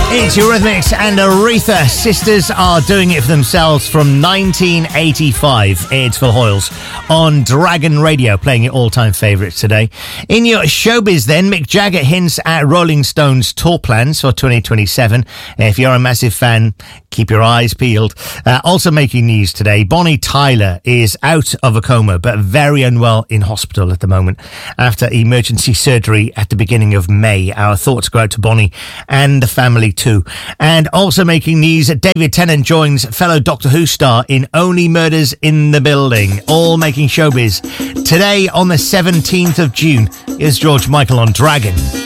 It's Eurythmics and Aretha. Sisters are doing it for themselves from 1985. It's Phil Hoyles on Dragon Radio, playing your all-time favourites today. In your showbiz then, Mick Jagger hints at Rolling Stones tour plans for 2027. If you're a massive fan, keep your eyes peeled. Also making news today, Bonnie Tyler is out of a coma but very unwell in hospital at the moment after emergency surgery at the beginning of May. Our thoughts go out to Bonnie and the family too. And also making news, David Tennant joins fellow Doctor Who star in Only Murders in the Building, all making showbiz. Today on the 17th of June is George Michael on Dragon.